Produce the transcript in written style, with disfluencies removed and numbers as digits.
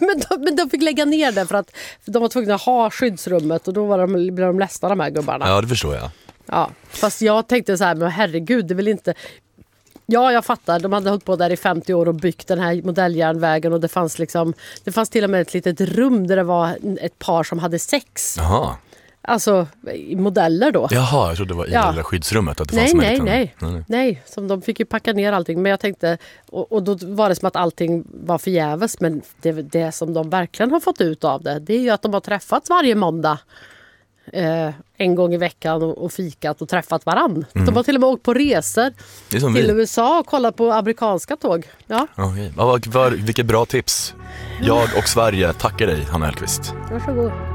men de fick lägga ner det för att de var tvungna att ha skyddsrummet och då blev de ledsna, de här gubbarna. Ja, det förstår jag. Ja, fast jag tänkte så här, men herregud, det vill inte... Ja, jag fattar. De hade hållit på där i 50 år och byggt den här modelljärnvägen och det fanns till och med ett litet rum där det var ett par som hade sex. Jaha. Alltså, modeller då. Jaha, jag trodde det var i det där skyddsrummet. Att det fanns nej. Som de fick ju packa ner allting. Men jag tänkte, och då var det som att allting var förgäves. Men det som de verkligen har fått ut av det är ju att de har träffats varje måndag. En gång i veckan och fikat och träffat varann. De har till och med åkt på resor till USA och kollat på amerikanska tåg. Ja. Okay. Vilket bra tips. Jag och Sverige tackar dig, Hanna Hellquist. Varsågod.